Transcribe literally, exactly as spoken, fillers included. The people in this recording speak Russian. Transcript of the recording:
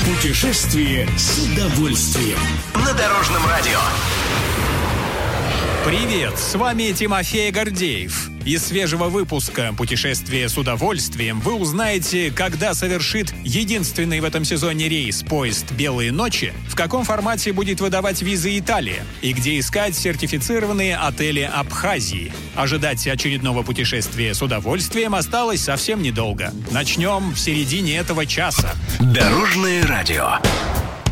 Путешествие с удовольствием. На Дорожном радио. Привет, с вами Тимофей Гордеев. Из свежего выпуска «Путешествие с удовольствием» вы узнаете, когда совершит единственный в этом сезоне рейс поезд «Белые ночи», в каком формате будет выдавать визы Италия и где искать сертифицированные отели Абхазии. Ожидать очередного путешествия с удовольствием осталось совсем недолго. Начнем в середине этого часа. Дорожное радио.